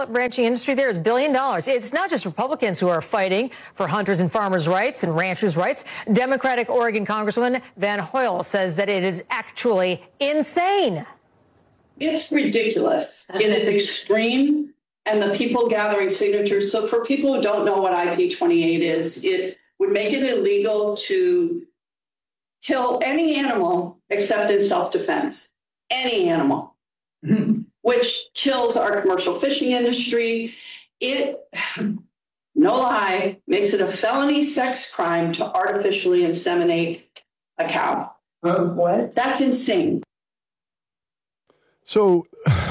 ranching industry there is $1 billion. It's not just Republicans who are fighting for hunters and farmers' rights and ranchers' rights. Democratic Oregon Congresswoman Van Hoyle says that it is actually insane. It's ridiculous. It is extreme. And the people gathering signatures. So for people who don't know what IP28 is, it would make it illegal to kill any animal except in self-defense. Any animal, which kills our commercial fishing industry. It, no lie, makes it a felony sex crime to artificially inseminate a cow. What? That's insane. So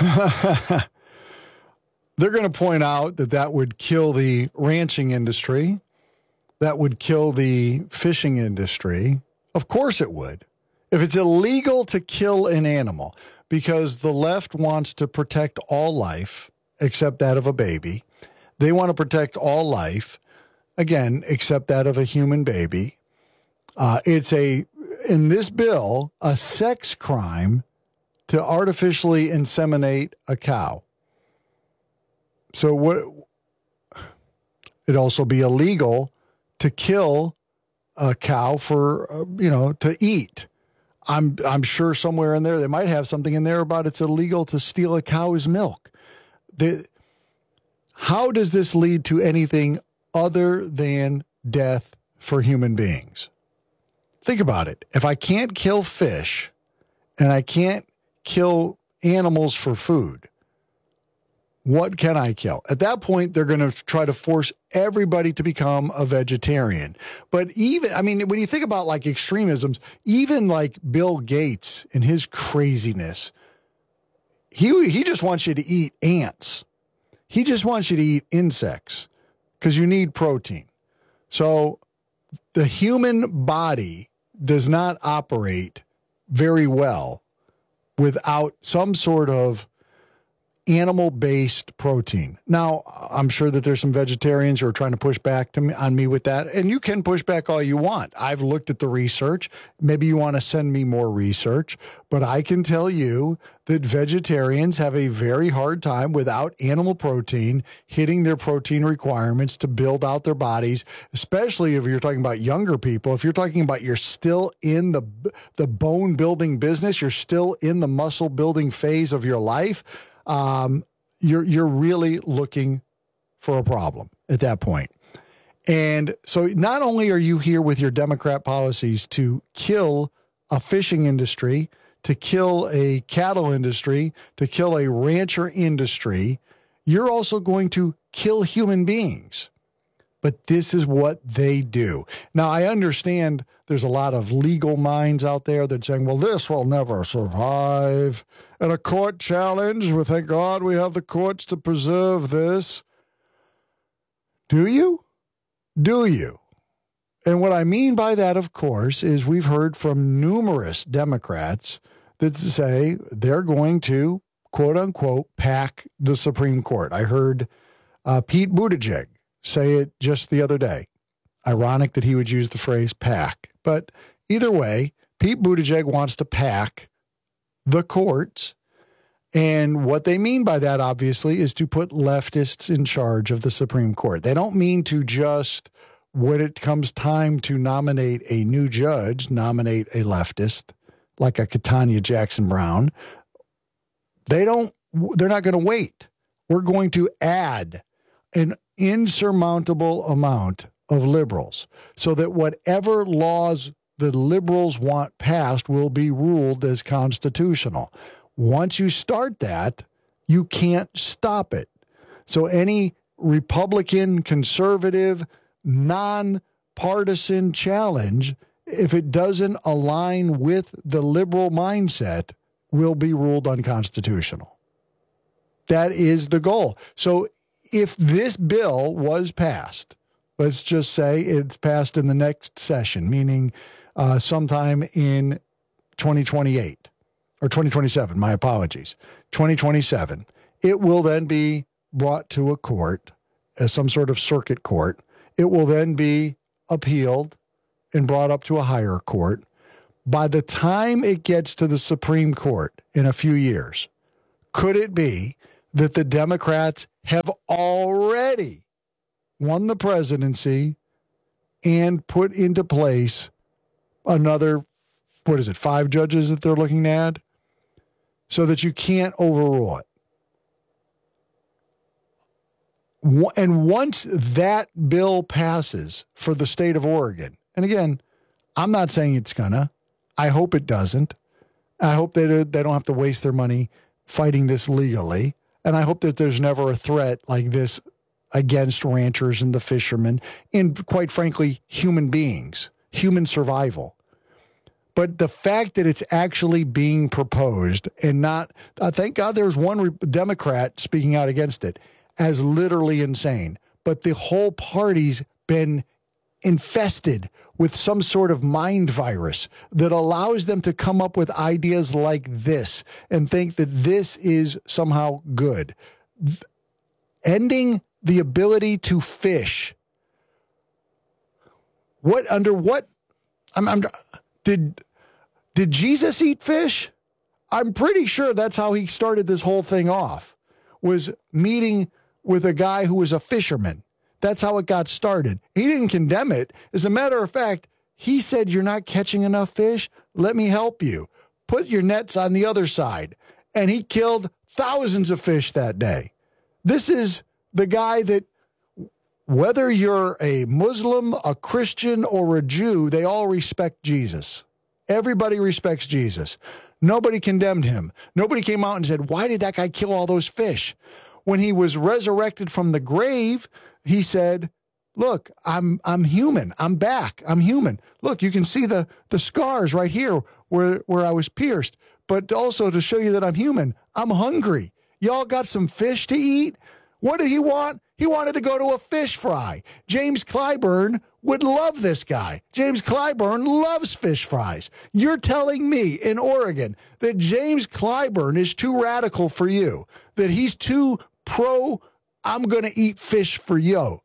they're going to point out that that would kill the ranching industry. That would kill the fishing industry. Of course it would. If it's illegal to kill an animal because the left wants to protect all life except that of a baby, they want to protect all life, again, except that of a human baby. It's in this bill, a sex crime to artificially inseminate a cow. So it'd also be illegal to kill a cow for, to eat. I'm sure somewhere in there, they might have something in there about it's illegal to steal a cow's milk. How does this lead to anything other than death for human beings? Think about it. If I can't kill fish and I can't kill animals for food, what can I kill? At that point, they're going to try to force everybody to become a vegetarian. But when you think about like extremisms, even like Bill Gates and his craziness, he just wants you to eat ants. He just wants you to eat insects because you need protein. So the human body does not operate very well without some sort of animal-based protein. Now, I'm sure that there's some vegetarians who are trying to push back on me with that, and you can push back all you want. I've looked at the research. Maybe you want to send me more research, but I can tell you that vegetarians have a very hard time without animal protein hitting their protein requirements to build out their bodies, especially if you're talking about younger people. If you're talking about you're still in the bone-building business, you're still in the muscle-building phase of your life, you're really looking for a problem at that point. And so not only are you here with your Democrat policies to kill a fishing industry, to kill a cattle industry, to kill a rancher industry, you're also going to kill human beings. But this is what they do. Now, I understand there's a lot of legal minds out there that are saying, well, this will never survive. And a court challenge, well, thank God we have the courts to preserve this. Do you? Do you? And what I mean by that, of course, is we've heard from numerous Democrats that say they're going to, quote unquote, pack the Supreme Court. I heard Pete Buttigieg say it just the other day. Ironic that he would use the phrase pack. But either way, Pete Buttigieg wants to pack the courts. And what they mean by that, obviously, is to put leftists in charge of the Supreme Court. They don't mean to just, when it comes time to nominate a new judge, nominate a leftist like a Ketanji Jackson Brown. They're not going to wait. We're going to add an insurmountable amount of liberals so that whatever laws the liberals want passed will be ruled as constitutional. Once you start that, you can't stop it. So any Republican, conservative, nonpartisan challenge, if it doesn't align with the liberal mindset, will be ruled unconstitutional. That is the goal. So if this bill was passed, let's just say it's passed in the next session, meaning sometime in 2028 or 2027, my apologies, 2027, it will then be brought to a court as some sort of circuit court. It will then be appealed and brought up to a higher court. By the time it gets to the Supreme Court in a few years, could it be that the Democrats have already won the presidency and put into place another, 5 judges that they're looking at, so that you can't overrule it. And once that bill passes for the state of Oregon, and again, I'm not saying it's gonna, I hope it doesn't. I hope they don't have to waste their money fighting this legally. And I hope that there's never a threat like this against ranchers and the fishermen and, quite frankly, human beings, human survival. But the fact that it's actually being proposed and not, thank God there's one Democrat speaking out against it, as literally insane. But the whole party's been infested with some sort of mind virus that allows them to come up with ideas like this and think that this is somehow good. Ending the ability to fish. Did Jesus eat fish? I'm pretty sure that's how he started this whole thing off, was meeting with a guy who was a fisherman. That's how it got started. He didn't condemn it. As a matter of fact, he said, "You're not catching enough fish? Let me help you. Put your nets on the other side." And he killed thousands of fish that day. This is the guy that, whether you're a Muslim, a Christian, or a Jew, they all respect Jesus. Everybody respects Jesus. Nobody condemned him. Nobody came out and said, "Why did that guy kill all those fish?" When he was resurrected from the grave, he said, "Look, I'm human. I'm back. I'm human. Look, you can see the scars right here where I was pierced. But also to show you that I'm human, I'm hungry. Y'all got some fish to eat?" What did he want? He wanted to go to a fish fry. James Clyburn would love this guy. James Clyburn loves fish fries. You're telling me in Oregon that James Clyburn is too radical for you, that he's too pro, I'm going to eat fish for you.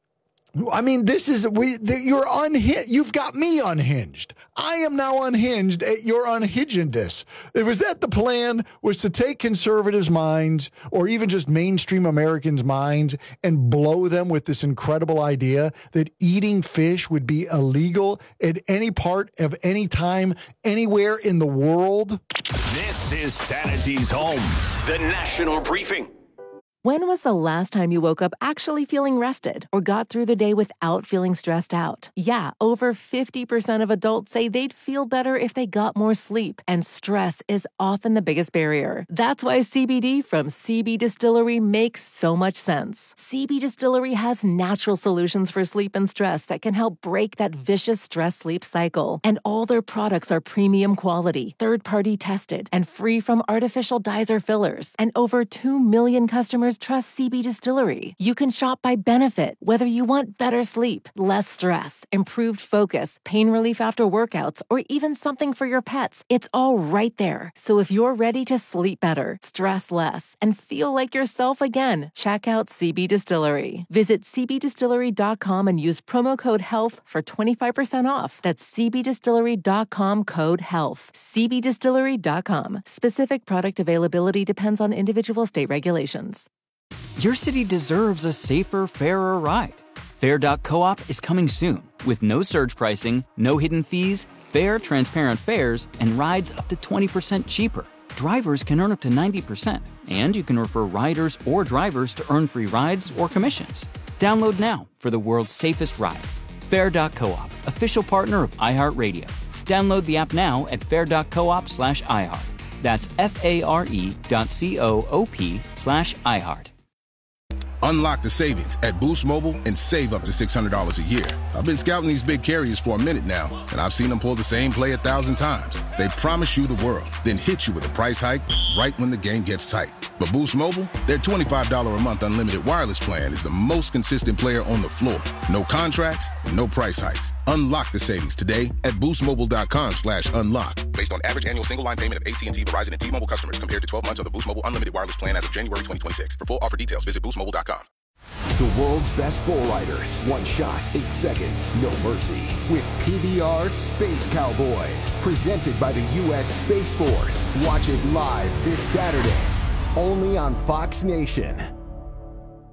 I mean, you're unhinged. You've got me unhinged. I am now unhinged at your unhingedness. Was that the plan, was to take conservatives' minds or even just mainstream Americans' minds and blow them with this incredible idea that eating fish would be illegal at any part of any time, anywhere in the world? This is Sanity's home, the National Briefing. When was the last time you woke up actually feeling rested or got through the day without feeling stressed out? Yeah, over 50% of adults say they'd feel better if they got more sleep, and stress is often the biggest barrier. That's why CBD from CB Distillery makes so much sense. CB Distillery has natural solutions for sleep and stress that can help break that vicious stress-sleep cycle. And all their products are premium quality, third-party tested, and free from artificial dyes or fillers. And over 2 million customers trust CB Distillery. You can shop by benefit, whether you want better sleep, less stress, improved focus, pain relief after workouts, or even something for your pets. It's all right there. So if you're ready to sleep better, stress less, and feel like yourself again, check out CB Distillery. Visit cbdistillery.com and use promo code HEALTH for 25% off. That's cbdistillery.com, code HEALTH. cbdistillery.com. Specific product availability depends on individual state regulations. Your city deserves a safer, fairer ride. Fair.coop is coming soon with no surge pricing, no hidden fees, fair, transparent fares, and rides up to 20% cheaper. Drivers can earn up to 90%, and you can refer riders or drivers to earn free rides or commissions. Download now for the world's safest ride. Fair.coop, official partner of iHeartRadio. Download the app now at fair.coop/iHeart. That's FARE.coop/iHeart. Unlock the savings at Boost Mobile and save up to $600 a year. I've been scouting these big carriers for a minute now, and I've seen them pull the same play 1,000 times. They promise you the world, then hit you with a price hike right when the game gets tight. But Boost Mobile, their $25 a month unlimited wireless plan is the most consistent player on the floor. No contracts, no price hikes. Unlock the savings today at boostmobile.com/unlock. Based on average annual single line payment of AT&T, Verizon, and T-Mobile customers compared to 12 months of the Boost Mobile unlimited wireless plan as of January 2026. For full offer details, visit boostmobile.com. The world's best bull riders. One shot, 8 seconds, no mercy. With PBR Space Cowboys. Presented by the U.S. Space Force. Watch it live this Saturday. Only on Fox Nation.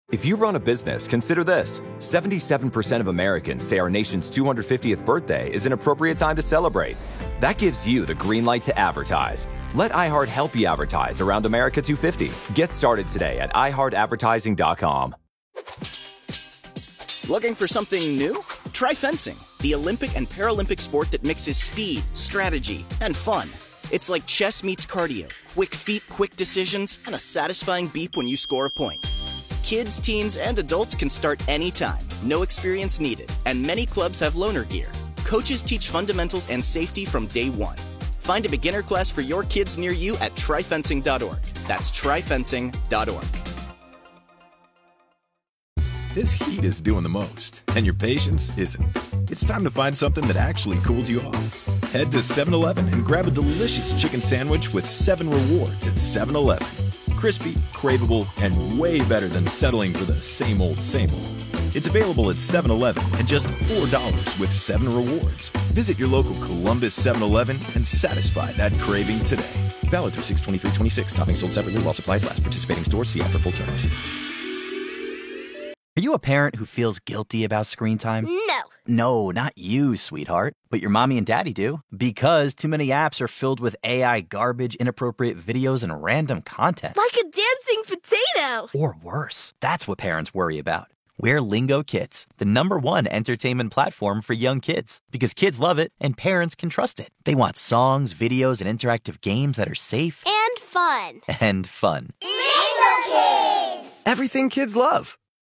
If you run a business, consider this. 77% of Americans say our nation's 250th birthday is an appropriate time to celebrate. That gives you the green light to advertise. Let iHeart help you advertise around America 250. Get started today at iHeartAdvertising.com. Looking for something new? Try fencing, the Olympic and Paralympic sport that mixes speed, strategy, and fun. It's like chess meets cardio, quick feet, quick decisions, and a satisfying beep when you score a point. Kids, teens, and adults can start anytime, no experience needed, and many clubs have loaner gear. Coaches teach fundamentals and safety from day one. Find a beginner class for your kids near you at tryfencing.org. That's tryfencing.org. This heat is doing the most, and your patience isn't. It's time to find something that actually cools you off. Head to 7-Eleven and grab a delicious chicken sandwich with 7 rewards at 7-Eleven. Crispy, craveable, and way better than settling for the same old, same old. It's available at 7-Eleven at just $4 with 7 rewards. Visit your local Columbus 7-Eleven and satisfy that craving today. Valid through 6/23/26. Toppings sold separately while supplies last. Participating stores. See app for full terms. Are you a parent who feels guilty about screen time? No. No, not you, sweetheart. But your mommy and daddy do. Because too many apps are filled with AI garbage, inappropriate videos, and random content. Like a dancing potato. Or worse. That's what parents worry about. We're Lingo Kids, the #1 entertainment platform for young kids. Because kids love it and parents can trust it. They want songs, videos, and interactive games that are safe. And fun. And fun. Lingo Kids! Everything kids love.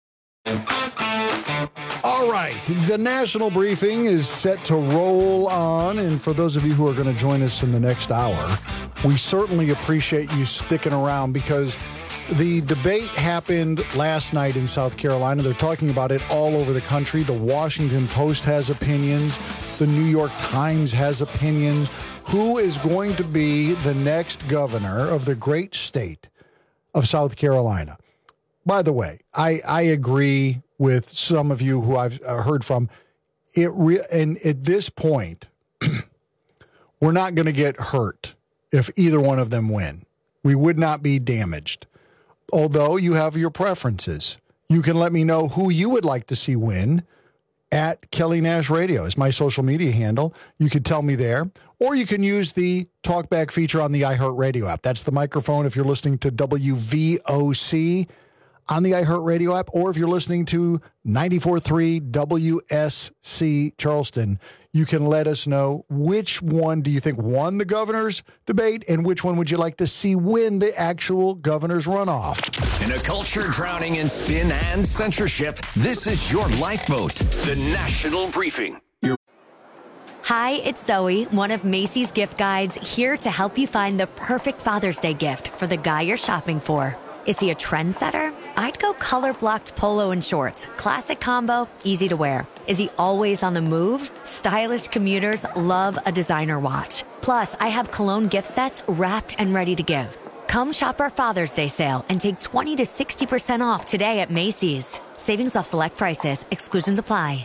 All right, the national briefing is set to roll on, and for those of you who are going to join us in the next hour, we certainly appreciate you sticking around because the debate happened last night in South Carolina. They're talking about it all over the country. The Washington Post has opinions. The New York Times has opinions. Who is going to be the next governor of the great state of South Carolina? By the way, I agree with some of you who I've heard from. And at this point, we're not going to get hurt if either one of them win. We would not be damaged. Although you have your preferences. You can let me know who you would like to see win at Kelly Nash Radio is my social media handle. You could tell me there. Or you can use the talkback feature on the iHeartRadio app. That's the microphone if you're listening to WVOC on the iHeartRadio app, or if you're listening to 94.3 WSC Charleston, you can let us know which one do you think won the governor's debate and which one would you like to see win the actual governor's runoff. In a culture drowning in spin and censorship, this is your lifeboat, the National Briefing. Hi, it's Zoe, one of Macy's gift guides, here to help you find the perfect Father's Day gift for the guy you're shopping for. Is he a trendsetter? I'd go color-blocked polo and shorts. Classic combo, easy to wear. Is he always on the move? Stylish commuters love a designer watch. Plus, I have cologne gift sets wrapped and ready to give. Come shop our Father's Day sale and take 20 to 60% off today at Macy's. Savings off select prices. Exclusions apply.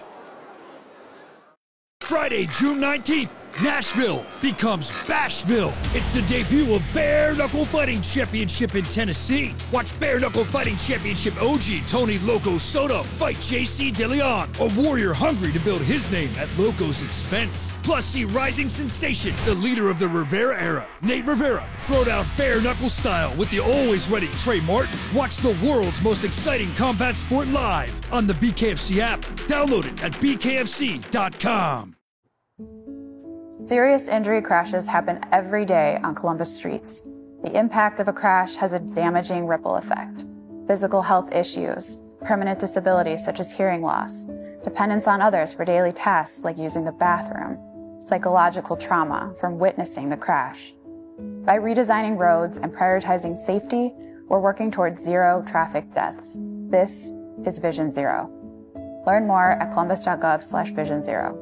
Friday, June 19th, Nashville becomes Bashville. It's the debut of Bare Knuckle Fighting Championship in Tennessee. Watch Bare Knuckle Fighting Championship OG Tony Loco Soto fight JC DeLeon, a warrior hungry to build his name at Loco's expense. Plus, see rising sensation, the leader of the Rivera era, Nate Rivera, throw down bare knuckle style with the always ready Trey Martin. Watch the world's most exciting combat sport live on the BKFC app. Download it at bkfc.com. Serious injury crashes happen every day on Columbus streets. The impact of a crash has a damaging ripple effect. Physical health issues, permanent disabilities such as hearing loss, dependence on others for daily tasks like using the bathroom, psychological trauma from witnessing the crash. By redesigning roads and prioritizing safety, we're working towards zero traffic deaths. This is Vision Zero. Learn more at columbus.gov/Vision Zero.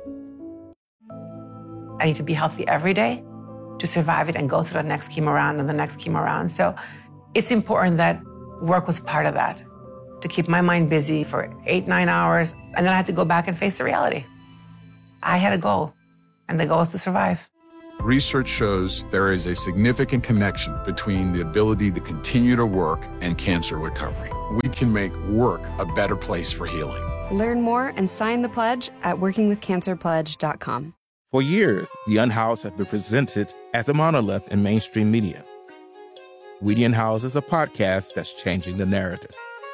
I need to be healthy every day to survive it and go through the next chemo round and the next chemo round. So it's important that work was part of that, to keep my mind busy for 8-9 hours. And then I had to go back and face the reality. I had a goal, and the goal is to survive. Research shows there is a significant connection between the ability to continue to work and cancer recovery. we can make work a better place for healing. Learn more and sign the pledge at workingwithcancerpledge.com. For years, The Unhoused has been presented as a monolith in mainstream media. We the Unhoused is a podcast that's changing the narrative.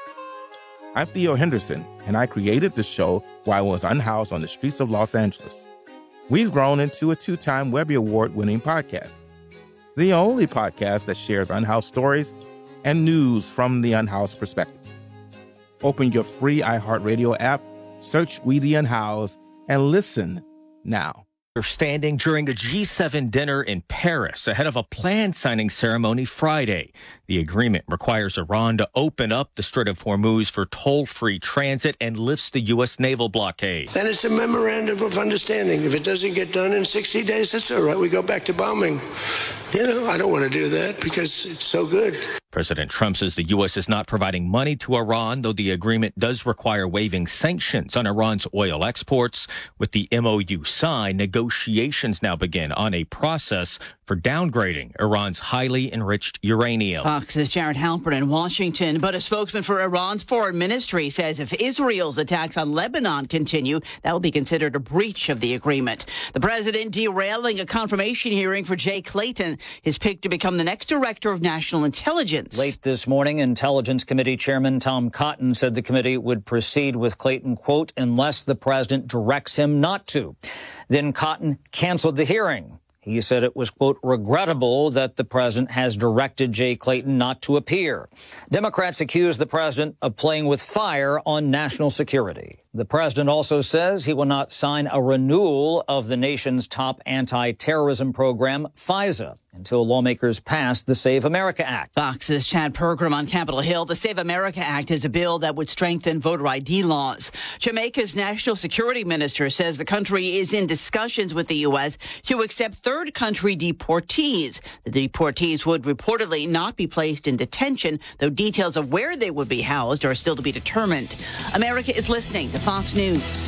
I'm Theo Henderson, and I created the show while I was unhoused on the streets of Los Angeles. We've grown into a 2-time Webby Award-winning podcast. The only podcast that shares unhoused stories and news from the unhoused perspective. Open your free iHeartRadio app, search We the Unhoused, and listen now. They're standing during a G7 dinner in Paris ahead of a planned signing ceremony Friday. The agreement requires Iran to open up the Strait of Hormuz for toll-free transit and lifts the U.S. naval blockade. Then it's a memorandum of understanding. If it doesn't get done in 60 days, that's all right. We go back to bombing. You know, I don't want to do that because it's so good. President Trump says the U.S. is not providing money to Iran, though the agreement does require waiving sanctions on Iran's oil exports. With the MOU signed, negotiations now begin on a process for downgrading Iran's highly enriched uranium. Fox's Jared Halpern in Washington, but a spokesman for Iran's foreign ministry says if Israel's attacks on Lebanon continue, that will be considered a breach of the agreement. The president derailing a confirmation hearing for Jay Clayton, his pick to become the next director of national intelligence. Late this morning, Intelligence Committee Chairman Tom Cotton said the committee would proceed with Clayton, quote, unless the president directs him not to. Then Cotton canceled the hearing. He said it was, quote, regrettable that the president has directed Jay Clayton not to appear. Democrats accuse the president of playing with fire on national security. The president also says he will not sign a renewal of the nation's top anti-terrorism program, FISA, until lawmakers pass the Save America Act. Fox's Chad Pergram on Capitol Hill. The Save America Act is a bill that would strengthen voter ID laws. Jamaica's national security minister says the country is in discussions with the U.S. to accept third country deportees. The deportees would reportedly not be placed in detention, though details of where they would be housed are still to be determined. America is listening to Fox News.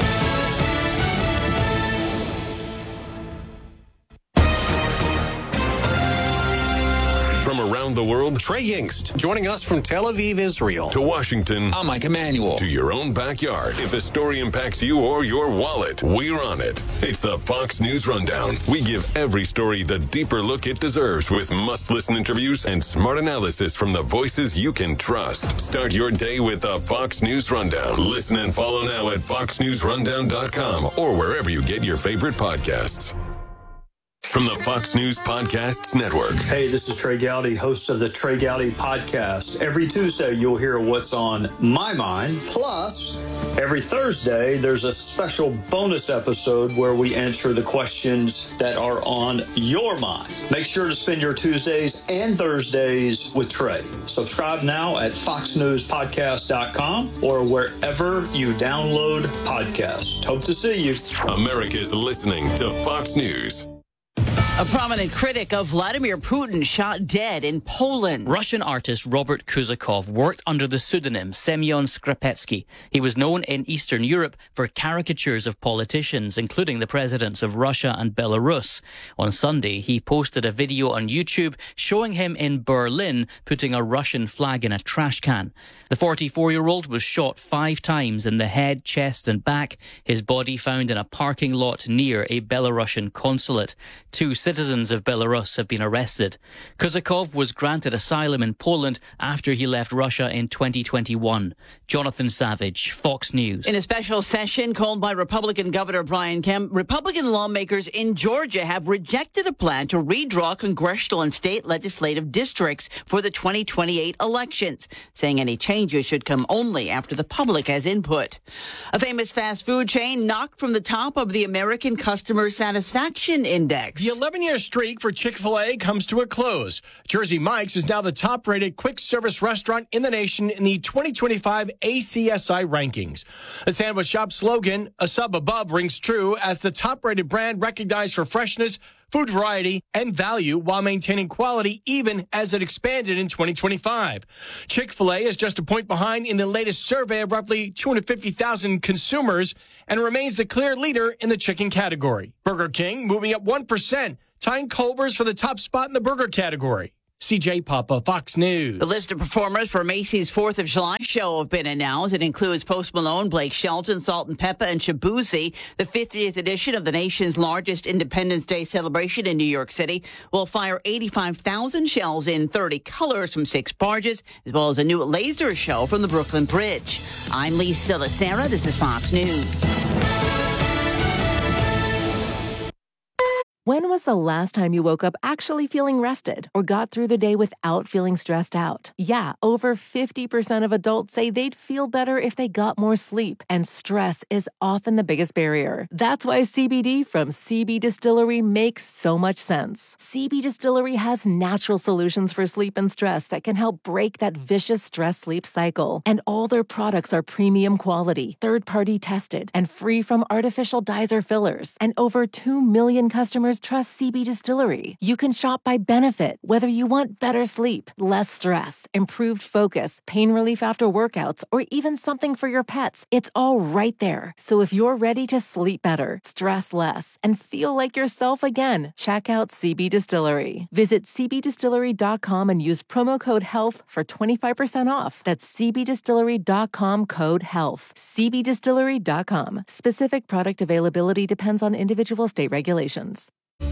From around the world, Trey Yingst joining us from Tel Aviv, Israel. To Washington, I'm Mike Emanuel. To your own backyard. If a story impacts you or your wallet, we're on it. It's the Fox News Rundown. We give every story the deeper look it deserves with must-listen interviews and smart analysis from the voices you can trust. Start your day with the Fox News Rundown. Listen and follow now at foxnewsrundown.com or wherever you get your favorite podcasts. From the Fox News Podcasts Network. Hey, this is Trey Gowdy, host of the Trey Gowdy Podcast. Every Tuesday, you'll hear what's on my mind. Plus, every Thursday, there's a special bonus episode where we answer the questions that are on your mind. Make sure to spend your Tuesdays and Thursdays with Trey. Subscribe now at foxnewspodcast.com or wherever you download podcasts. Hope to see you. America's listening to Fox News. A prominent critic of Vladimir Putin shot dead in Poland. Russian artist Robert Kuzakov worked under the pseudonym Semyon Skrapetsky. He was known in Eastern Europe for caricatures of politicians, including the presidents of Russia and Belarus. On Sunday, he posted a video on YouTube showing him in Berlin putting a Russian flag in a trash can. The 44-year-old was shot 5 times in the head, chest and back. His body found in a parking lot near a Belarusian consulate. 2 citizens of Belarus have been arrested. Kuzakov was granted asylum in Poland after he left Russia in 2021. Jonathan Savage, Fox News. In a special session called by Republican Governor Brian Kemp, Republican lawmakers in Georgia have rejected a plan to redraw congressional and state legislative districts for the 2028 elections, saying any changes should come only after the public has input. A famous fast food chain knocked from the top of the American Customer Satisfaction Index. The 11-year streak for Chick-fil-A comes to a close. Jersey Mike's is now the top-rated quick-service restaurant in the nation in the 2025 ACSI rankings. The sandwich shop slogan, "A sub above," rings true as the top-rated brand recognized for freshness, food variety, and value while maintaining quality even as it expanded in 2025. Chick-fil-A is just a point behind in the latest survey of roughly 250,000 consumers and remains the clear leader in the chicken category. Burger King moving up 1%, tying Culver's for the top spot in the burger category. CJ Papa, Fox News. The list of performers for Macy's 4th of July show have been announced. It includes Post Malone, Blake Shelton, Salt and Peppa, and Shabuzi. The 50th edition of the nation's largest Independence Day celebration in New York City will fire 85,000 shells in 30 colors from 6 barges, as well as a new laser show from the Brooklyn Bridge. I'm Lisa Lacera. This is Fox News. When was the last time you woke up actually feeling rested or got through the day without feeling stressed out? Yeah, over 50% of adults say they'd feel better if they got more sleep, and stress is often the biggest barrier. That's why CBD from CB Distillery makes so much sense. CB Distillery has natural solutions for sleep and stress that can help break that vicious stress-sleep cycle. And all their products are premium quality, third-party tested, and free from artificial dyes or fillers. And over 2 million customers trust CB Distillery. You can shop by benefit, whether you want better sleep, less stress, improved focus, pain relief after workouts, or even something for your pets. It's all right there. So if you're ready to sleep better, stress less, and feel like yourself again, check out CB Distillery. Visit cbdistillery.com and use promo code HEALTH for 25% off. That's cbdistillery.com, code HEALTH. cbdistillery.com. Specific product availability depends on individual state regulations.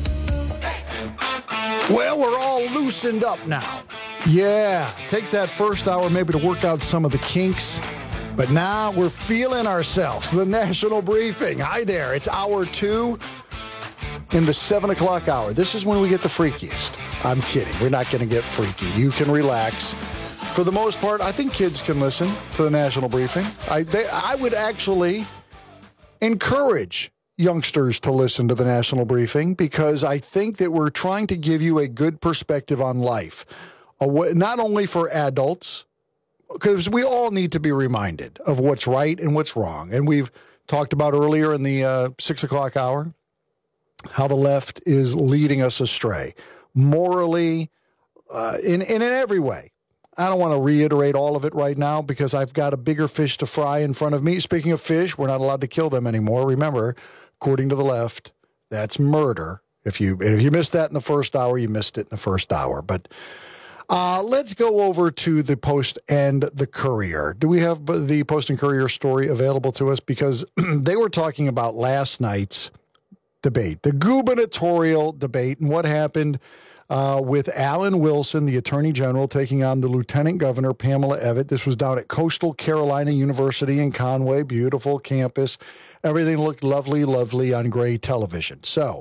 Well, we're all loosened up now. Yeah, takes that first hour maybe to work out some of the kinks, but now we're feeling ourselves. The National Briefing. Hi there. It's hour 2 in the 7 o'clock hour. This is when we get the freakiest. I'm kidding. We're not going to get freaky. You can relax. For the most part, I think kids can listen to the National Briefing. I would actually encourage youngsters to listen to the National Briefing, because I think that we're trying to give you a good perspective on life, not only for adults, because we all need to be reminded of what's right and what's wrong. And we've talked about earlier in the 6 o'clock hour how the left is leading us astray morally, in every way. I don't want to reiterate all of it right now because I've got a bigger fish to fry in front of me. Speaking of fish, we're not allowed to kill them anymore. Remember, according to the left, that's murder. If you missed that in the first hour, you missed it in the first hour. But let's go over to the Post and the Courier. Do we have the Post and Courier story available to us? Because they were talking about last night's debate, the gubernatorial debate, and what happened with Alan Wilson, the Attorney General, taking on the Lieutenant Governor, Pamela Evette. This was down at Coastal Carolina University in Conway. Beautiful campus. Everything looked lovely, lovely on gray television. So,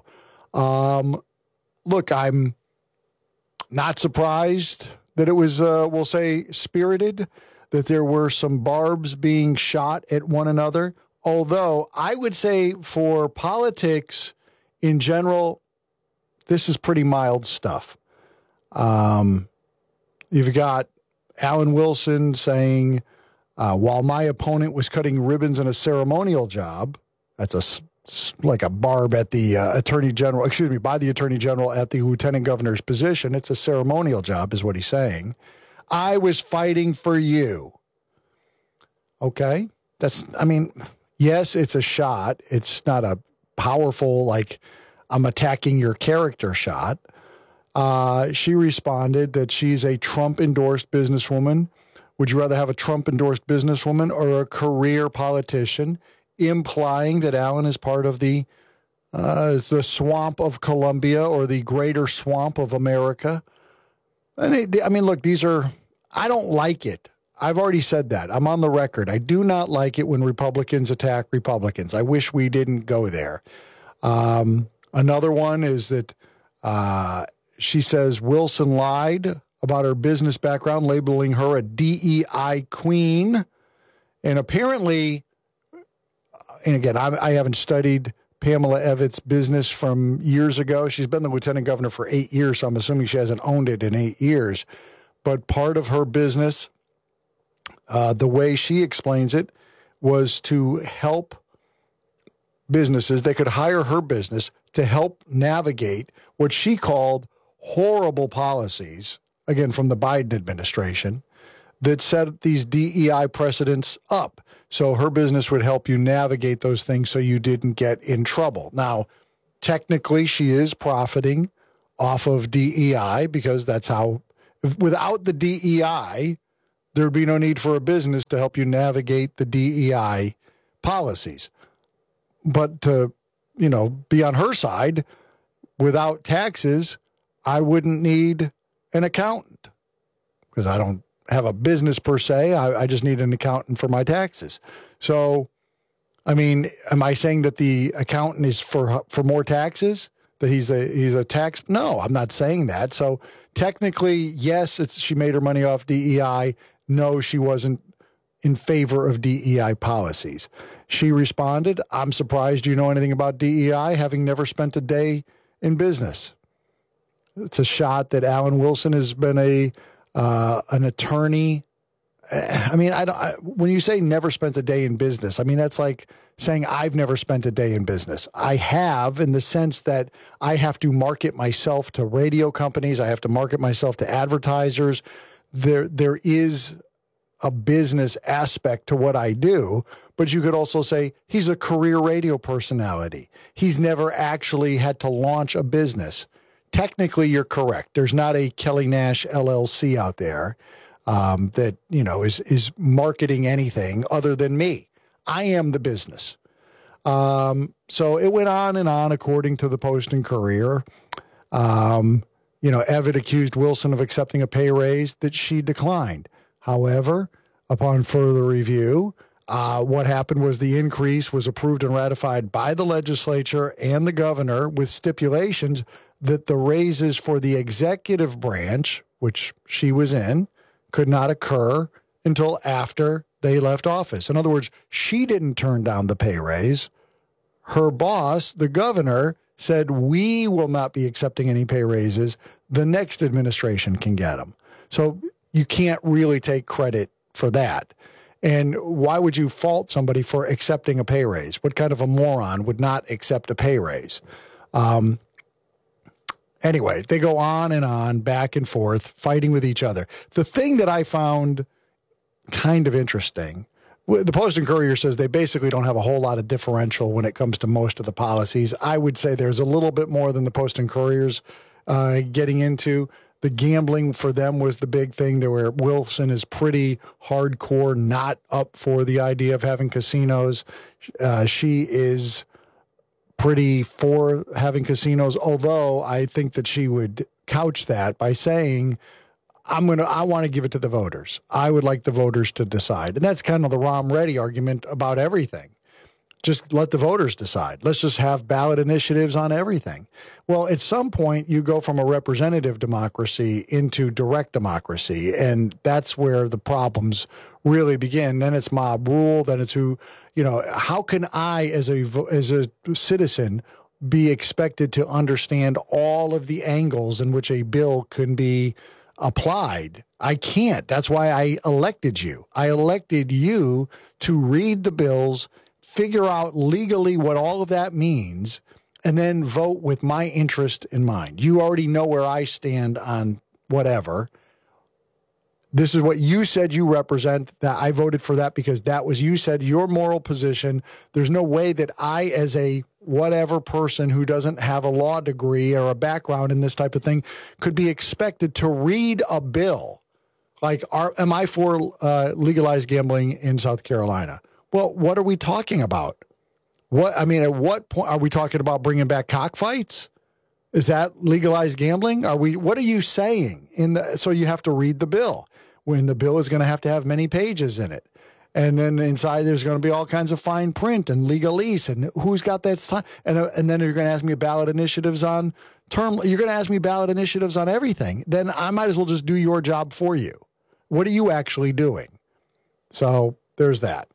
look, I'm not surprised that it was, we'll say, spirited, that there were some barbs being shot at one another. Although I would say for politics in general, this is pretty mild stuff. You've got Alan Wilson saying, while my opponent was cutting ribbons in a ceremonial job, that's like a barb at the by the Attorney General at the Lieutenant Governor's position. It's a ceremonial job is what he's saying. I was fighting for you. Okay. Yes, it's a shot. It's not a powerful, like, I'm attacking your character shot. She responded that she's a Trump-endorsed businesswoman. Would you rather have a Trump-endorsed businesswoman or a career politician? Implying that Alan is part of the swamp of Columbia or the greater swamp of America. Look, I don't like it. I've already said that. I'm on the record. I do not like it when Republicans attack Republicans. I wish we didn't go there. Another one is that she says Wilson lied about her business background, labeling her a DEI queen. And apparently, and again, I haven't studied Pamela Evette's business from years ago. She's been the lieutenant governor for 8 years, so I'm assuming she hasn't owned it in 8 years. But part of her business, the way she explains it, was to help businesses. They could hire her business to help navigate what she called horrible policies, again, from the Biden administration, that set these DEI precedents up. So her business would help you navigate those things so you didn't get in trouble. Now, technically, she is profiting off of DEI because that's how Without the DEI, there would be no need for a business to help you navigate the DEI policies. But to, be on her side, without taxes, I wouldn't need an accountant because I don't have a business per se. I just need an accountant for my taxes. So, am I saying that the accountant is for more taxes? That he's a tax? No, I'm not saying that. So technically, yes, she made her money off DEI. No, she wasn't in favor of DEI policies. She responded, I'm surprised you know anything about DEI, having never spent a day in business. It's a shot that Alan Wilson has been an attorney. When you say never spent a day in business, that's like saying I've never spent a day in business. I have, in the sense that I have to market myself to radio companies. I have to market myself to advertisers. There is a business aspect to what I do, but you could also say he's a career radio personality. He's never actually had to launch a business. Technically, you're correct. There's not a Kelly Nash LLC out there that, is marketing anything other than me. I am the business. So it went on and on, according to the Post and Courier. Evitt accused Wilson of accepting a pay raise that she declined. However, upon further review, what happened was the increase was approved and ratified by the legislature and the governor with stipulations that the raises for the executive branch, which she was in, could not occur until after they left office. In other words, she didn't turn down the pay raise. Her boss, the governor, said, we will not be accepting any pay raises. The next administration can get them. So you can't really take credit for that. And why would you fault somebody for accepting a pay raise? What kind of a moron would not accept a pay raise? Anyway, they go on and on, back and forth, fighting with each other. The thing that I found kind of interesting, the Post and Courier says they basically don't have a whole lot of differential when it comes to most of the policies. I would say there's a little bit more than the Post and Courier's getting into. The gambling for them was the big thing. There where Wilson is pretty hardcore, not up for the idea of having casinos. She is pretty for having casinos, although I think that she would couch that by saying, I want to give it to the voters. I would like the voters to decide. And that's kind of the Rom Reddy argument about everything. Just let the voters decide. Let's just have ballot initiatives on everything. Well, at some point, you go from a representative democracy into direct democracy, and that's where the problems really begin. Then it's mob rule. Then it's how can I, as a citizen, be expected to understand all of the angles in which a bill can be applied? I can't. That's why I elected you. I elected you to read the bills, figure out legally what all of that means, and then vote with my interest in mind. You already know where I stand on whatever. This is what you said you represent, that I voted for that because that was, you said, your moral position. There's no way that I, as a whatever person who doesn't have a law degree or a background in this type of thing, could be expected to read a bill. Like, am I for legalized gambling in South Carolina? Well, what are we talking about? At what point are we talking about bringing back cockfights? Is that legalized gambling? What are you saying so you have to read the bill when the bill is going to have many pages in it. And then inside there's going to be all kinds of fine print and legalese and who's got that time. And then you're going to ask me ballot initiatives on you're going to ask me ballot initiatives on everything. Then I might as well just do your job for you. What are you actually doing? So there's that.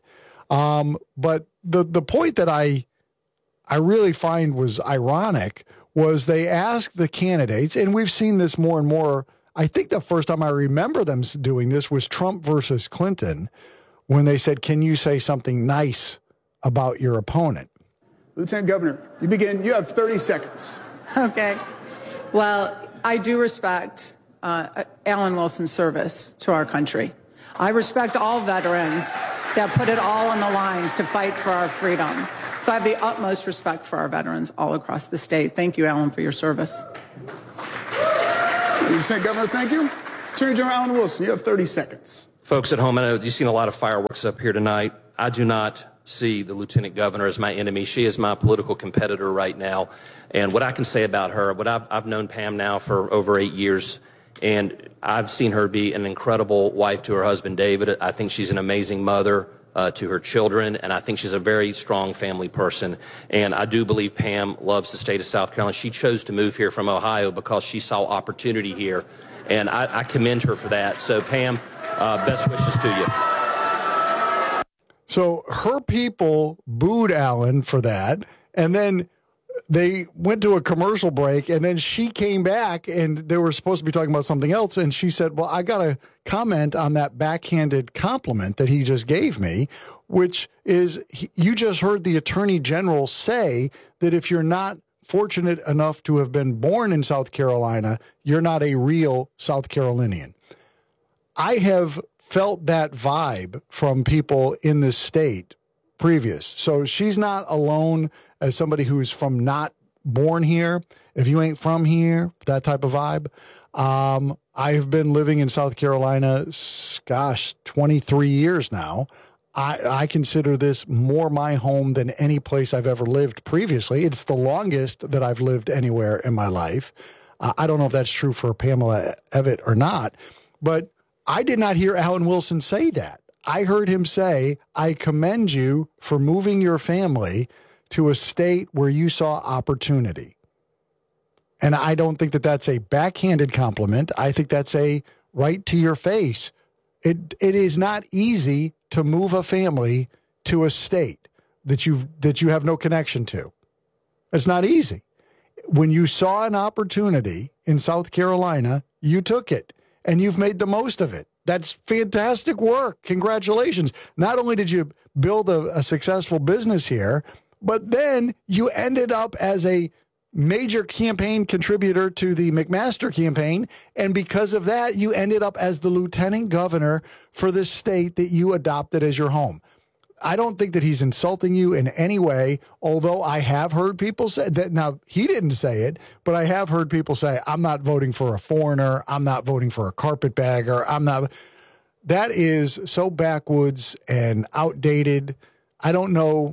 But the point that I really find was ironic was they asked the candidates, and we've seen this more and more. I think the first time I remember them doing this was Trump versus Clinton, when they said, can you say something nice about your opponent? Lieutenant Governor, you begin. You have 30 seconds. Okay. Well, I do respect Alan Wilson's service to our country. I respect all veterans that put it all on the line to fight for our freedom. So I have the utmost respect for our veterans all across the state. Thank you, Alan, for your service. Lieutenant Governor, thank you. Attorney General Alan Wilson, you have 30 seconds. Folks at home, I know you've seen a lot of fireworks up here tonight. I do not see the Lieutenant Governor as my enemy. She is my political competitor right now. And what I can say about her, I've known Pam now for over 8 years, and I've seen her be an incredible wife to her husband, David. I think she's an amazing mother to her children, and I think she's a very strong family person. And I do believe Pam loves the state of South Carolina. She chose to move here from Ohio because she saw opportunity here, and I commend her for that. So, Pam, best wishes to you. So her people booed Alan for that, and then they went to a commercial break, and then she came back, and they were supposed to be talking about something else, and she said, well, I got to comment on that backhanded compliment that he just gave me, which is you just heard the Attorney General say that if you're not fortunate enough to have been born in South Carolina, you're not a real South Carolinian. I have felt that vibe from people in this state previous. So she's not alone as somebody who's from not born here. If you ain't from here, that type of vibe. I've been living in South Carolina, 23 years now. I consider this more my home than any place I've ever lived previously. It's the longest that I've lived anywhere in my life. I don't know if that's true for Pamela Evitt or not, but I did not hear Alan Wilson say that. I heard him say, I commend you for moving your family to a state where you saw opportunity. And I don't think that that's a backhanded compliment. I think that's a right to your face. It is not easy to move a family to a state that you have no connection to. It's not easy. When you saw an opportunity in South Carolina, you took it. And you've made the most of it. That's fantastic work. Congratulations. Not only did you build a successful business here, but then you ended up as a major campaign contributor to the McMaster campaign. And because of that, you ended up as the lieutenant governor for the state that you adopted as your home. I don't think that he's insulting you in any way, although I have heard people say that. Now, he didn't say it, but I have heard people say, I'm not voting for a foreigner. I'm not voting for a carpetbagger. That is so backwoods and outdated. I don't know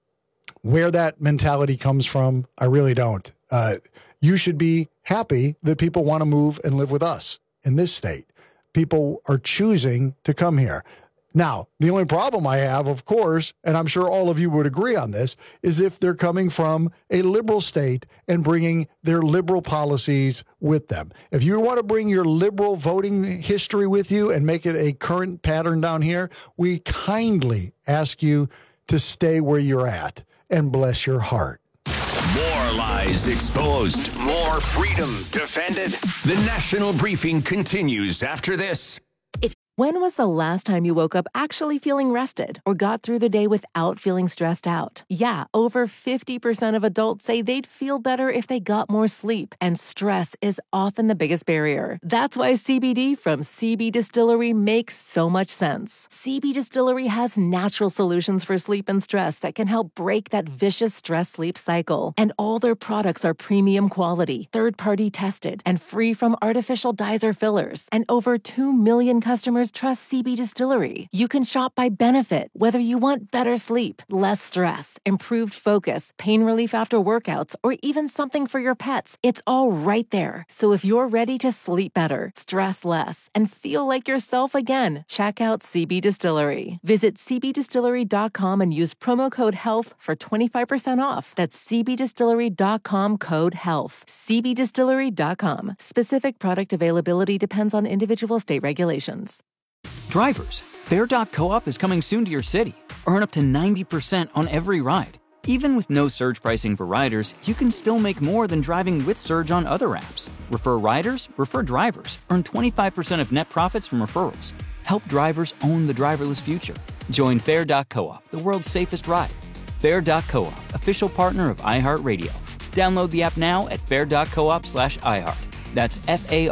where that mentality comes from. I really don't. You should be happy that people want to move and live with us in this state. People are choosing to come here. Now, the only problem I have, of course, and I'm sure all of you would agree on this, is if they're coming from a liberal state and bringing their liberal policies with them. If you want to bring your liberal voting history with you and make it a current pattern down here, we kindly ask you to stay where you're at and bless your heart. More lies exposed. More freedom defended. The National Briefing continues after this. When was the last time you woke up actually feeling rested or got through the day without feeling stressed out? Yeah, over 50% of adults say they'd feel better if they got more sleep, and stress is often the biggest barrier. That's why CBD from CB Distillery makes so much sense. CB Distillery has natural solutions for sleep and stress that can help break that vicious stress-sleep cycle. And all their products are premium quality, third-party tested, and free from artificial dyes or fillers. And over 2 million customers trust CB Distillery. You can shop by benefit, whether you want better sleep, less stress, improved focus, pain relief after workouts, or even something for your pets. It's all right there. So if you're ready to sleep better, stress less, and feel like yourself again, check out CB Distillery. Visit cbdistillery.com and use promo code HEALTH for 25% off. That's cbdistillery.com code HEALTH. cbdistillery.com. Specific product availability depends on individual state regulations. Drivers, Fair.coop is coming soon to your city. Earn up to 90% on every ride. Even with no surge pricing for riders, you can still make more than driving with Surge on other apps. Refer riders, refer drivers. Earn 25% of net profits from referrals. Help drivers own the driverless future. Join Fair.coop, the world's safest ride. Fair.coop, official partner of iHeartRadio. Download the app now at fair.coop/iHeart. That's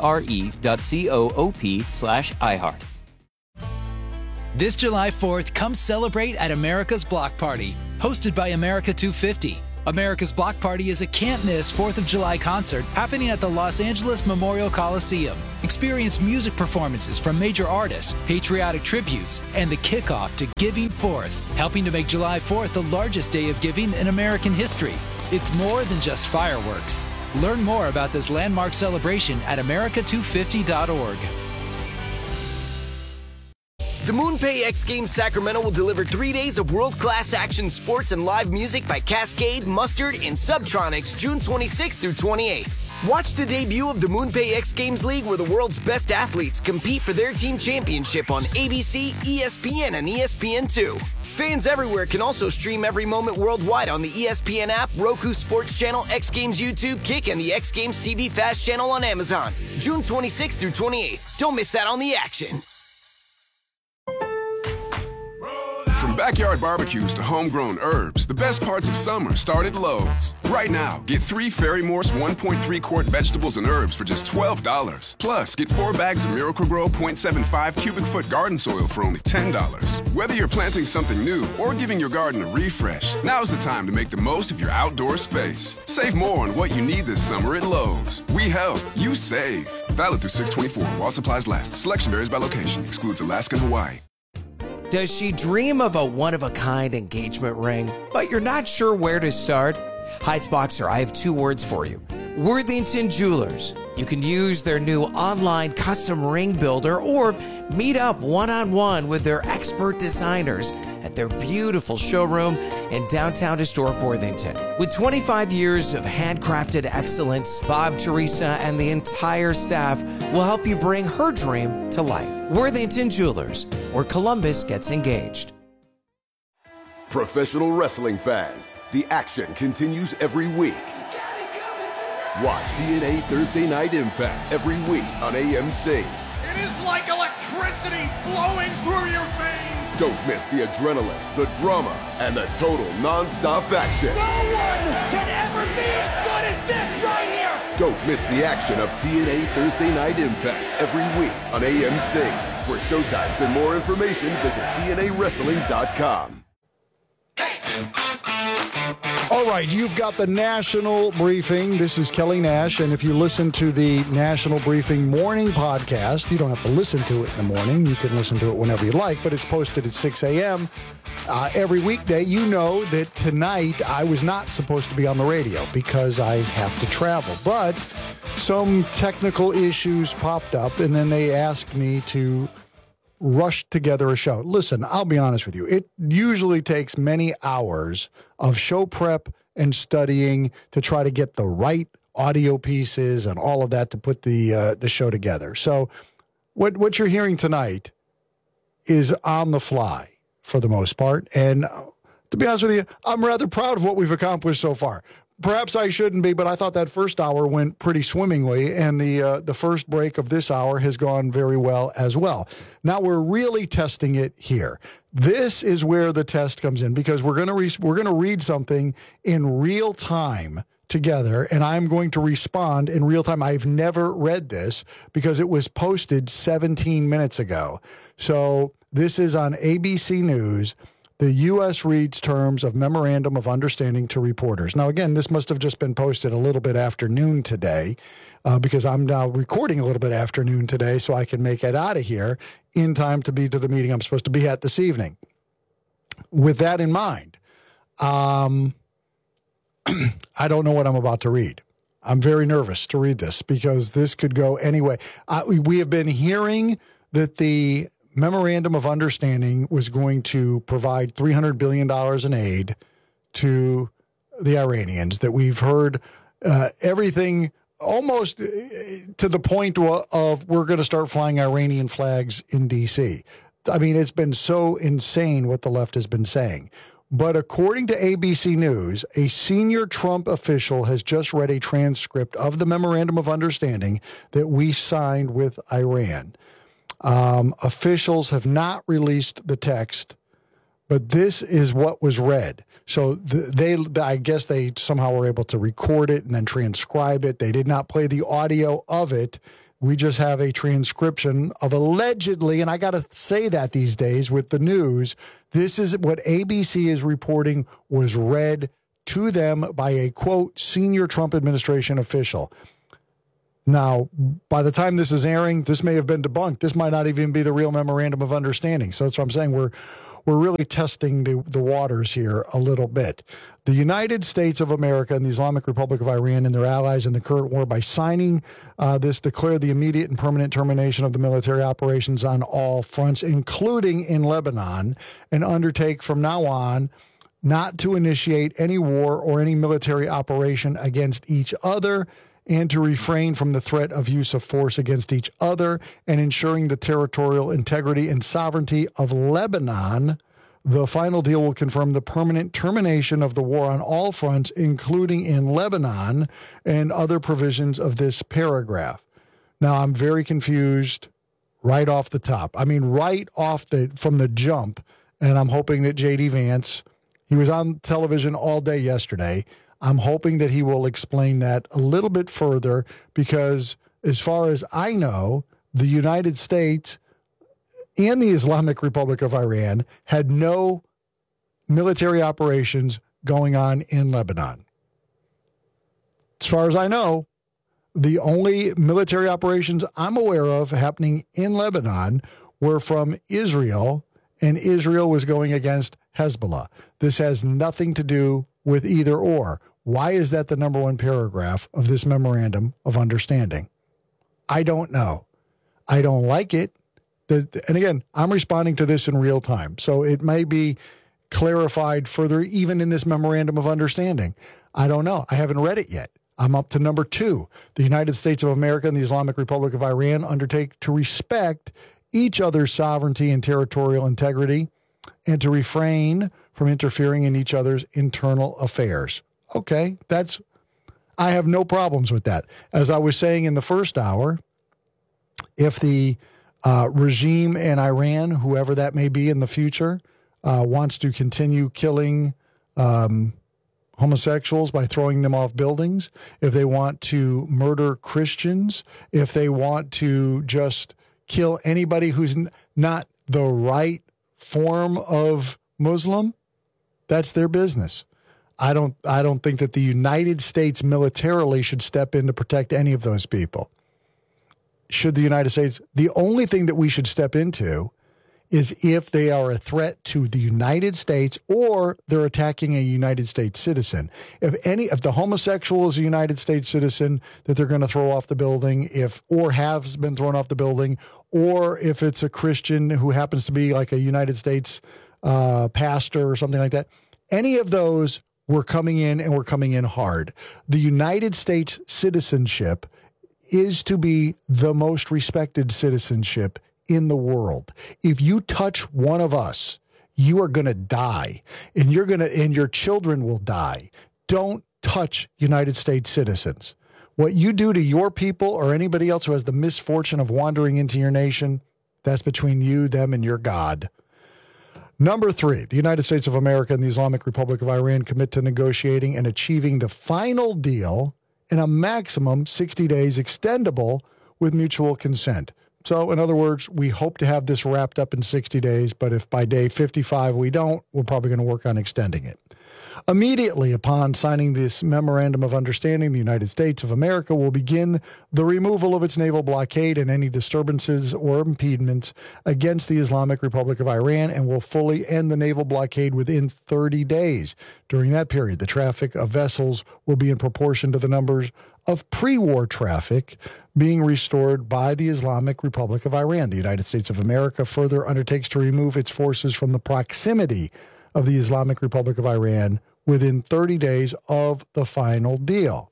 FARE.coop/iHeart. This July 4th, come celebrate at America's Block Party, hosted by America 250. America's Block Party is a can't-miss 4th of July concert happening at the Los Angeles Memorial Coliseum. Experience music performances from major artists, patriotic tributes, and the kickoff to Giving Fourth, helping to make July 4th the largest day of giving in American history. It's more than just fireworks. Learn more about this landmark celebration at america250.org. The MoonPay X Games Sacramento will deliver 3 days of world-class action sports and live music by Cascade, Mustard, and Subtronics June 26th through 28th. Watch the debut of the MoonPay X Games League, where the world's best athletes compete for their team championship on ABC, ESPN, and ESPN2. Fans everywhere can also stream every moment worldwide on the ESPN app, Roku Sports Channel, X Games YouTube, Kick, and the X Games TV Fast channel on Amazon. June 26th through 28th. Don't miss out on the action. From backyard barbecues to homegrown herbs, the best parts of summer start at Lowe's. Right now, get 3 Ferry Morse 1.3 quart vegetables and herbs for just $12. Plus, get 4 bags of Miracle-Gro 0.75 cubic foot garden soil for only $10. Whether you're planting something new or giving your garden a refresh, now's the time to make the most of your outdoor space. Save more on what you need this summer at Lowe's. We help, you save. Valid through 6/24 while supplies last. Selection varies by location. Excludes Alaska and Hawaii. Does she dream of a one-of-a-kind engagement ring, but you're not sure where to start? Heights Boxer, I have 2 words for you. Worthington Jewelers. You can use their new online custom ring builder or meet up one-on-one with their expert designers at their beautiful showroom in downtown historic Worthington. With 25 years of handcrafted excellence, Bob, Teresa, and the entire staff will help you bring her dream to life. Worthington Jewelers, where Columbus gets engaged. Professional wrestling fans, the action continues every week. Watch TNA Thursday Night Impact every week on AMC. It is like electricity flowing through your veins. Don't miss the adrenaline, the drama, and the total non-stop action. No one can ever be as good as this right here. Don't miss the action of TNA Thursday Night Impact every week on AMC. For showtimes and more information, visit TNAWrestling.com. All right, you've got the National Briefing. This is Kelly Nash, and if you listen to the National Briefing morning podcast, you don't have to listen to it in the morning. You can listen to it whenever you like, but it's posted at 6 a.m. Every weekday. You know that tonight I was not supposed to be on the radio because I have to travel, but some technical issues popped up, and then they asked me to rush together a show. Listen, I'll be honest with you. It usually takes many hours of show prep and studying to try to get the right audio pieces and all of that to put the show together. So what you're hearing tonight is on the fly for the most part. And to be honest with you, I'm rather proud of what we've accomplished so far. Perhaps I shouldn't be, but I thought that first hour went pretty swimmingly, and the first break of this hour has gone very well as well. Now we're really testing it here. This is where the test comes in, because we're going to read something in real time together, and I'm going to respond in real time. I've never read this because it was posted 17 minutes ago. So this is on ABC News. The U.S. reads terms of Memorandum of Understanding to reporters. Now, again, this must have just been posted a little bit after noon today because I'm now recording a little bit after noon today so I can make it out of here in time to be to the meeting I'm supposed to be at this evening. With that in mind, I don't know what I'm about to read. I'm very nervous to read this because this could go anyway. We have been hearing that the Memorandum of Understanding was going to provide $300 billion in aid to the Iranians, that we've heard everything almost to the point of we're going to start flying Iranian flags in D.C. I mean, it's been so insane what the left has been saying. But according to ABC News, a senior Trump official has just read a transcript of the Memorandum of Understanding that we signed with Iran. Officials have not released the text, but this is what was read. So I guess they somehow were able to record it and then transcribe it. They did not play the audio of it. We just have a transcription of allegedly, and I got to say that these days with the news, this is what ABC is reporting was read to them by a, quote, senior Trump administration official. Now, by the time this is airing, this may have been debunked. This might not even be the real memorandum of understanding. So that's what I'm saying. We're really testing the waters here a little bit. The United States of America and the Islamic Republic of Iran and their allies in the current war, by signing this, declare the immediate and permanent termination of the military operations on all fronts, including in Lebanon, and undertake from now on not to initiate any war or any military operation against each other, and to refrain from the threat of use of force against each other, and ensuring the territorial integrity and sovereignty of Lebanon. The final deal will confirm the permanent termination of the war on all fronts, including in Lebanon, and other provisions of this paragraph. Now, I'm very confused right off the top. I mean, from the jump, and I'm hoping that J.D. Vance, he was on television all day yesterday. I'm hoping that he will explain that a little bit further, because as far as I know, the United States and the Islamic Republic of Iran had no military operations going on in Lebanon. As far as I know, the only military operations I'm aware of happening in Lebanon were from Israel, and Israel was going against Hezbollah. This has nothing to do with either or. Why is that the number one paragraph of this memorandum of understanding? I don't know. I don't like it. And again, I'm responding to this in real time, so it may be clarified further even in this memorandum of understanding. I don't know. I haven't read it yet. I'm up to number 2. The United States of America and the Islamic Republic of Iran undertake to respect each other's sovereignty and territorial integrity, and to refrain from interfering in each other's internal affairs. Okay, I have no problems with that. As I was saying in the first hour, if the regime in Iran, whoever that may be in the future, wants to continue killing homosexuals by throwing them off buildings, if they want to murder Christians, if they want to just kill anybody who's not the right form of Muslim, that's their business. I don't think that the United States militarily should step in to protect any of those people. Should the United States, the only thing that we should step into is if they are a threat to the United States or they're attacking a United States citizen. If the homosexual is a United States citizen that they're going to throw off the building, or has been thrown off the building, or if it's a Christian who happens to be like a United States pastor or something like that, any of those, we're coming in, and we're coming in hard. The United States citizenship is to be the most respected citizenship in the world. If you touch one of us, you are going to die, and your children will die. Don't touch United States citizens. What you do to your people or anybody else who has the misfortune of wandering into your nation, that's between you, them, and your God. Number 3, the United States of America and the Islamic Republic of Iran commit to negotiating and achieving the final deal in a maximum 60 days, extendable with mutual consent. So, in other words, we hope to have this wrapped up in 60 days, but if by day 55 we don't, we're probably going to work on extending it. Immediately upon signing this memorandum of understanding, the United States of America will begin the removal of its naval blockade and any disturbances or impediments against the Islamic Republic of Iran, and will fully end the naval blockade within 30 days. During that period, the traffic of vessels will be in proportion to the numbers of pre-war traffic being restored by the Islamic Republic of Iran. The United States of America further undertakes to remove its forces from the proximity of the Islamic Republic of Iran within 30 days of the final deal.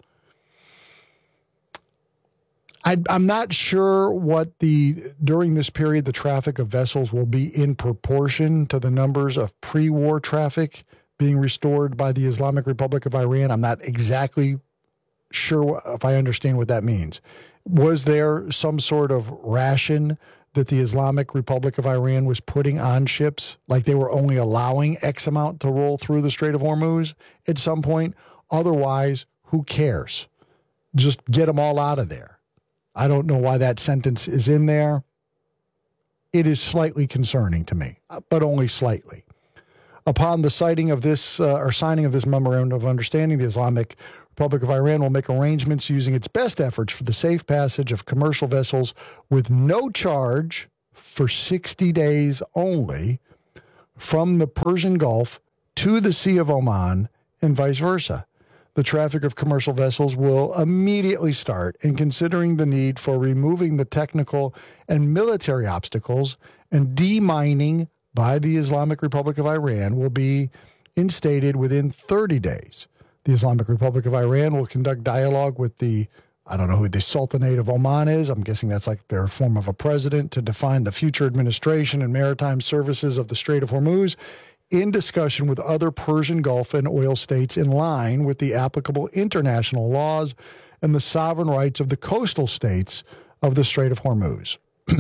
I'm not sure what during this period, the traffic of vessels will be in proportion to the numbers of pre-war traffic being restored by the Islamic Republic of Iran. I'm not exactly sure if I understand what that means. Was there some sort of ration that the Islamic Republic of Iran was putting on ships, like they were only allowing X amount to roll through the Strait of Hormuz at some point? Otherwise, who cares? Just get them all out of there. I don't know why that sentence is in there. It is slightly concerning to me, but only slightly. Upon the signing of this memorandum of understanding, the Islamic Republic of Iran will make arrangements using its best efforts for the safe passage of commercial vessels with no charge for 60 days only from the Persian Gulf to the Sea of Oman and vice versa. The traffic of commercial vessels will immediately start, and considering the need for removing the technical and military obstacles and demining by the Islamic Republic of Iran will be instated within 30 days. The Islamic Republic of Iran will conduct dialogue with I don't know who the Sultanate of Oman is. I'm guessing that's like their form of a president, to define the future administration and maritime services of the Strait of Hormuz, in discussion with other Persian Gulf and oil states in line with the applicable international laws and the sovereign rights of the coastal states of the Strait of Hormuz.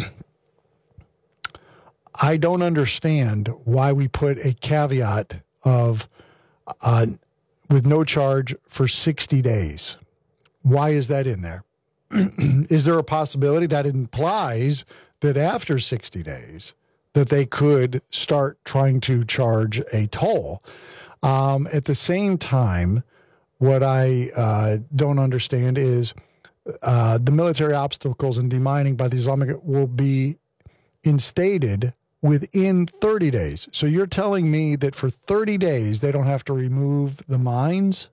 I don't understand why we put a caveat of with no charge for 60 days. Why is that in there? Is there a possibility that implies that after 60 days that they could start trying to charge a toll? At the same time, what I don't understand is the military obstacles and demining by the Islamic will be instated within 30 days. So you're telling me that for 30 days they don't have to remove the mines?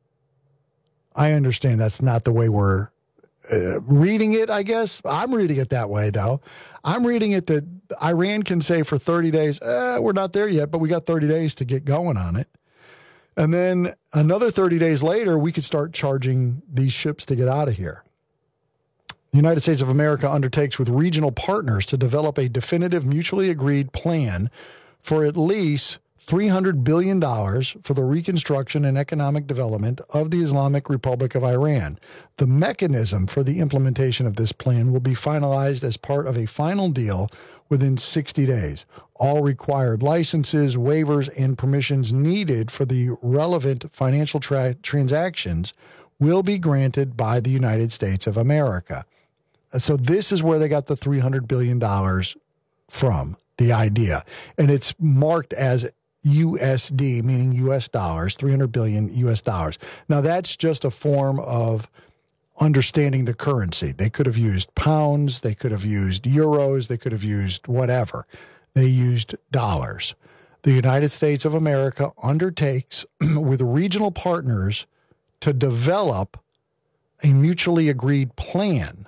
I understand that's not the way we're reading it, I guess. I'm reading it that way, though. I'm reading it that Iran can say for 30 days, we're not there yet, but we got 30 days to get going on it. And then another 30 days later, we could start charging these ships to get out of here. The United States of America undertakes with regional partners to develop a definitive, mutually agreed plan for at least $300 billion for the reconstruction and economic development of the Islamic Republic of Iran. The mechanism for the implementation of this plan will be finalized as part of a final deal within 60 days. All required licenses, waivers, and permissions needed for the relevant financial transactions will be granted by the United States of America. So this is where they got the $300 billion from, the idea. And it's marked as USD, meaning US dollars, 300 billion US dollars. Now, that's just a form of understanding the currency. They could have used pounds, they could have used euros, they could have used whatever. They used dollars. The United States of America undertakes with regional partners to develop a mutually agreed plan.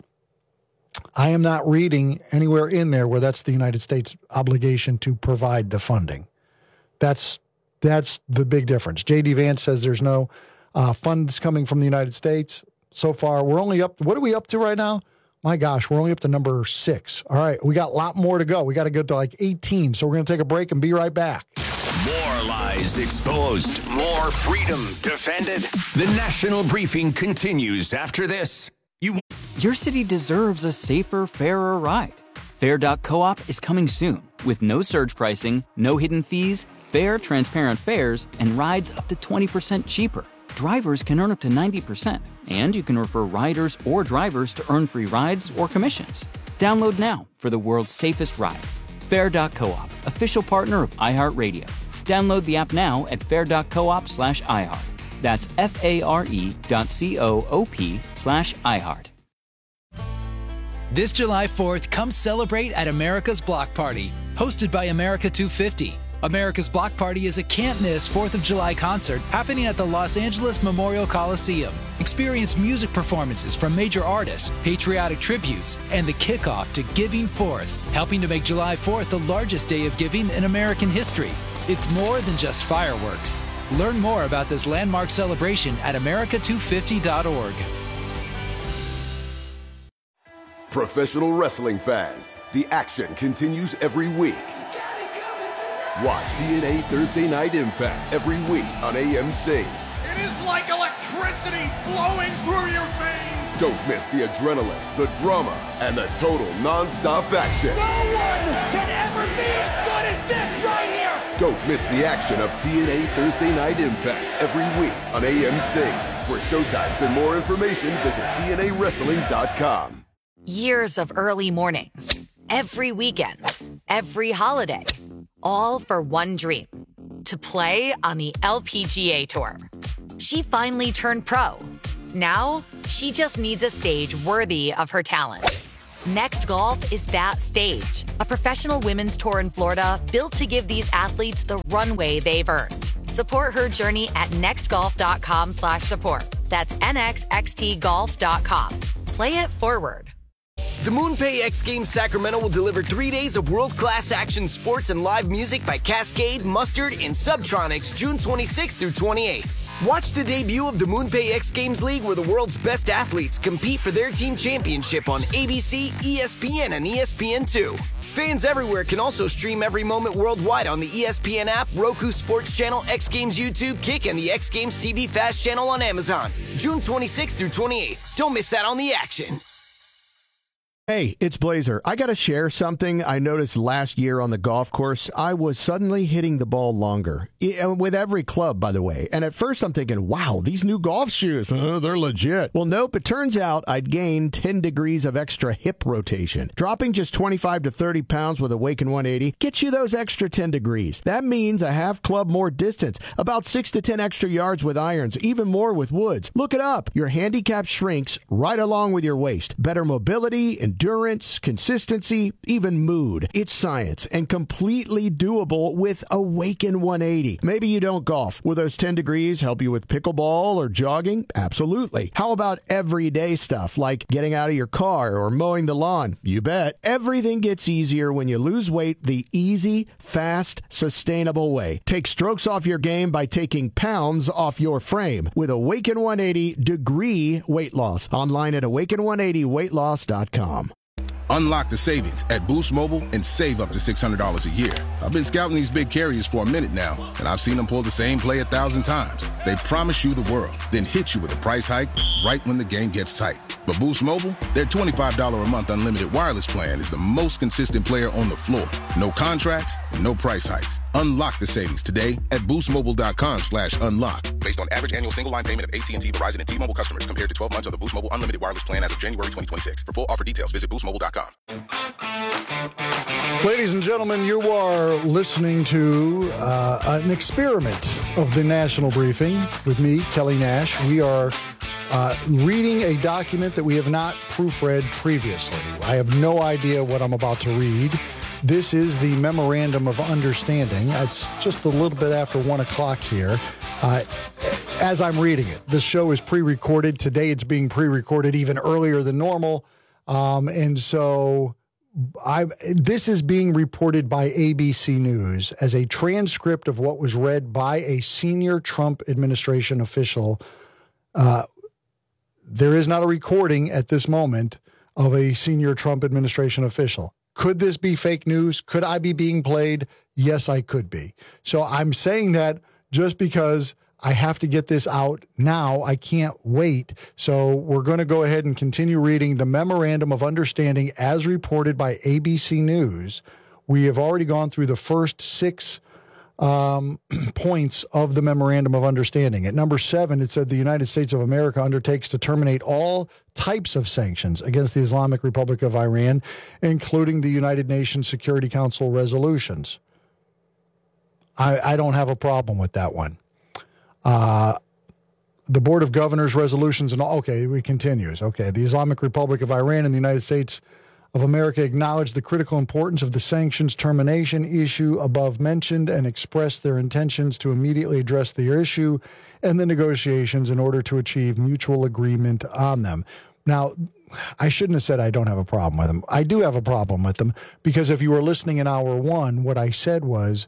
I am not reading anywhere in there where that's the United States' obligation to provide the funding. That's the big difference. J.D. Vance says there's no funds coming from the United States. So far, we're only up. What are we up to right now? My gosh, we're only up to number 6. All right, we got a lot more to go. We got to go to like 18. So we're going to take a break and be right back. More lies exposed. More freedom defended. The National Briefing continues after this. Your city deserves a safer, fairer ride. Fair.coop is coming soon with no surge pricing, no hidden fees, fair, transparent fares, and rides up to 20% cheaper. Drivers can earn up to 90%, and you can refer riders or drivers to earn free rides or commissions. Download now for the world's safest ride. Fair.coop, official partner of iHeartRadio. Download the app now at fair.coop/iHeart. That's FARE.coop/iHeart. This July 4th, come celebrate at America's Block Party, hosted by America 250. America's Block Party is a can't-miss 4th of July concert happening at the Los Angeles Memorial Coliseum. Experience music performances from major artists, patriotic tributes, and the kickoff to Giving Forth, helping to make July 4th the largest day of giving in American history. It's more than just fireworks. Learn more about this landmark celebration at america250.org. Professional wrestling fans, the action continues every week. Watch TNA Thursday Night Impact every week on AMC. It is like electricity flowing through your veins. Don't miss the adrenaline, the drama, and the total non-stop action. No one can ever be as good as this right here. Don't miss the action of TNA Thursday Night Impact every week on AMC. For showtimes and more information, visit TNAWrestling.com. Years of early mornings, every weekend, every holiday, all for one dream. to play on the LPGA Tour. She finally turned pro. Now, she just needs a stage worthy of her talent. Next Golf is that stage. A professional women's tour in Florida built to give these athletes the runway they've earned. Support her journey at nextgolf.com/support. That's nxxtgolf.com. Play it forward. The MoonPay X Games Sacramento will deliver 3 days of world-class action sports and live music by Cascade, Mustard, and Subtronics June 26th through 28th. Watch the debut of the MoonPay X Games League, where the world's best athletes compete for their team championship on ABC, ESPN, and ESPN2. Fans everywhere can also stream every moment worldwide on the ESPN app, Roku Sports Channel, X Games YouTube, Kick, and the X Games TV Fast channel on Amazon. June 26th through 28th. Don't miss out on the action. Hey, it's Blazer. I got to share something I noticed last year on the golf course. I was suddenly hitting the ball longer, with every club, by the way. And at first I'm thinking, wow, these new golf shoes, they're legit. Well, nope, it turns out I'd gained 10 degrees of extra hip rotation. Dropping just 25 to 30 pounds with Awaken 180 gets you those extra 10 degrees. That means a half club more distance, about 6 to 10 extra yards with irons, even more with woods. Look it up. Your handicap shrinks right along with your waist. Better mobility, endurance, consistency, even mood. It's science and completely doable with Awaken 180. Maybe you don't golf. Will those 10 degrees help you with pickleball or jogging? Absolutely. How about everyday stuff like getting out of your car or mowing the lawn? You bet. Everything gets easier when you lose weight the easy, fast, sustainable way. Take strokes off your game by taking pounds off your frame with Awaken 180 Degree Weight Loss. Online at awaken180weightloss.com. Unlock the savings at Boost Mobile and save up to $600 a year. I've been scouting these big carriers for a minute now, and I've seen them pull the same play 1,000 times. They promise you the world, then hit you with a price hike right when the game gets tight. But Boost Mobile, their $25 a month unlimited wireless plan is the most consistent player on the floor. No contracts, no price hikes. Unlock the savings today at boostmobile.com/unlock. Based on average annual single line payment of AT&T, Verizon, and T-Mobile customers compared to 12 months of the Boost Mobile unlimited wireless plan as of January 2026. For full offer details, visit boostmobile.com. Ladies and gentlemen, you are listening to an experiment of the National Briefing with me, Kelly Nash. We are reading a document that we have not proofread previously. I have no idea what I'm about to read. This is the Memorandum of Understanding. It's just a little bit after 1 o'clock here. As I'm reading it, the show is pre-recorded. Today it's being pre-recorded even earlier than normal. And so this is being reported by ABC News as a transcript of what was read by a senior Trump administration official. There is not a recording at this moment of a senior Trump administration official. Could this be fake news? Could I be being played? Yes, I could be. So I'm saying that just because I have to get this out now. I can't wait. So we're going to go ahead and continue reading the Memorandum of Understanding as reported by ABC News. We have already gone through the first 6 points of the Memorandum of Understanding. At number 7, it said the United States of America undertakes to terminate all types of sanctions against the Islamic Republic of Iran, including the United Nations Security Council resolutions. I don't have a problem with that one. The Board of Governors resolutions and all. Okay, it continues. Okay, the Islamic Republic of Iran and the United States of America acknowledge the critical importance of the sanctions termination issue above mentioned and express their intentions to immediately address the issue and the negotiations in order to achieve mutual agreement on them. Now, I shouldn't have said I don't have a problem with them. I do have a problem with them because if you were listening in hour 1, what I said was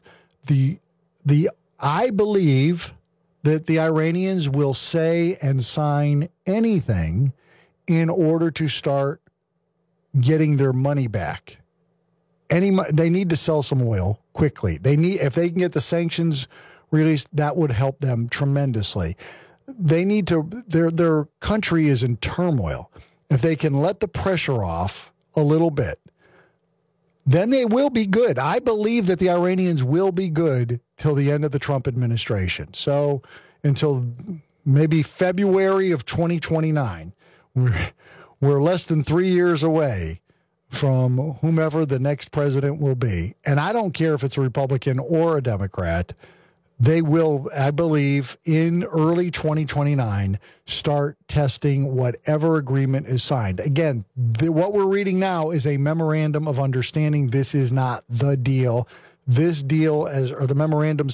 I believe that the Iranians will say and sign anything in order to start getting their money back. They need to sell some oil quickly. If they can get the sanctions released, that would help them tremendously. They need to. Their country is in turmoil. If they can let the pressure off a little bit, then they will be good. I believe that the Iranians will be good till the end of the Trump administration. So until maybe February of 2029, we're less than 3 years away from whomever the next president will be. And I don't care if it's a Republican or a Democrat. they will, I believe, in early 2029, start testing whatever agreement is signed. Again, what we're reading now is a memorandum of understanding. This is not the deal. This deal, or the memorandum